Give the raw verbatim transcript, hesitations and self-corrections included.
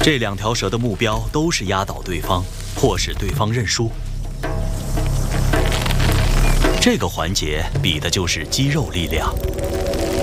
这两条蛇的目标都是压倒对方，迫使对方认输。这个环节比的就是肌肉力量。